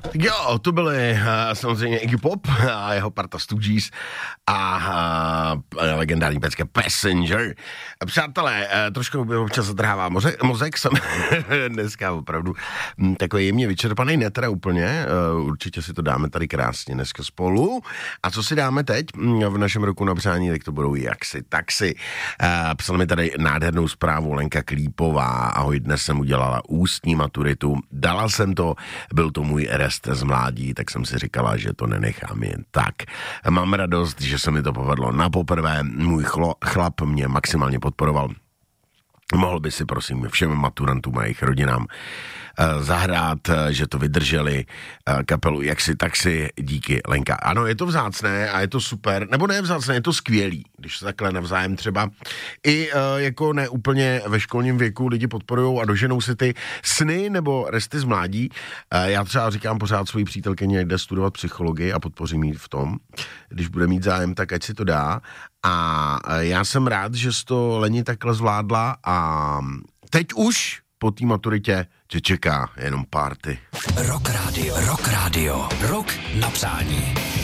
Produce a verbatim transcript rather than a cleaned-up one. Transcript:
Jo, to byly uh, samozřejmě Iggy Pop a jeho parta Stooges a uh, legendární pecka Passenger. Přátelé, uh, trošku by občas zadrhává mozek, mozek jsem dneska opravdu m, takový jemně vyčerpaný, ne teda úplně, uh, určitě si to dáme tady krásně dneska spolu. A co si dáme teď v našem roku na přání, tak to budou jaksi taxi. Uh, psal mi tady nádhernou zprávu Lenka Klípová, ahoj, dnes jsem udělala ústní maturitu, dala jsem to, byl to můj rest z mládí, tak jsem si říkala, že to nenechám jen tak. Mám radost, že se mi to povedlo na poprvé, můj chlo, chlap mě maximálně podporoval. Mohl by si prosím všem maturantům a jejich rodinám zahrát, že to vydrželi kapelu Jaksi taxi, díky Lenka. Ano, je to vzácné a je to super, nebo ne vzácné, je to skvělý, když se takhle navzájem třeba i jako ne úplně ve školním věku lidi podporujou a doženou si ty sny nebo resty z mládí. Já třeba říkám pořád svojí přítelkyni, jde studovat psychologii a podpořím jí v tom, když bude mít zájem, tak ať si to dá. A já jsem rád, že jsi to Leni takhle zvládla a teď už po té maturitě tě čeká jenom party. Rock Radio, Rock Radio, Rock na přání.